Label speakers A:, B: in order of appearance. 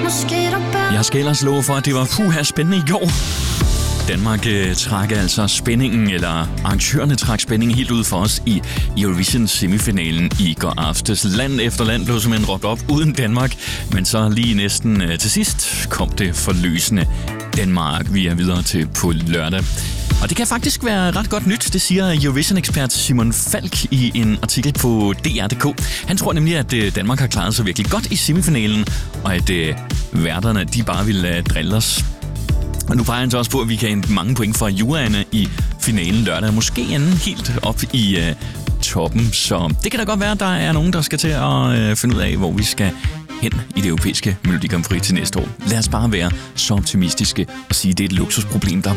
A: Jeg skal ellers love for, at det var spændende i går. Danmark trak altså spændingen, eller arrangørerne trak spændingen helt ud for os i Eurovision semifinalen i går aftes. Land efter land blev simpelthen råbt op uden Danmark, men så lige næsten til sidst kom det forløsende Danmark, vi er videre til på lørdag. Og det kan faktisk være ret godt nyt, det siger Eurovision-ekspert Simon Falk i en artikel på DR.dk. Han tror nemlig, at Danmark har klaret sig virkelig godt i semifinalen, og at værterne de bare vil drille os. Og nu peger han så også på, at vi kan hente mange point fra juraerne i finalen lørdag. Måske enden helt op i toppen. Så det kan da godt være, at der er nogen, der skal til at finde ud af, hvor vi skal hen i det europæiske Melodi Grand Prix til næste år. Lad os bare være så optimistiske og sige, at det er et luksusproblem, der